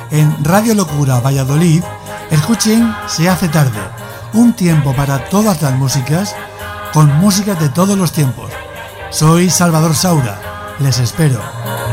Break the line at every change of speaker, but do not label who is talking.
en Radio Locura Valladolid, escuchen Se hace tarde, un tiempo para todas las músicas, con música de todos los tiempos. Soy Salvador Saura, les espero.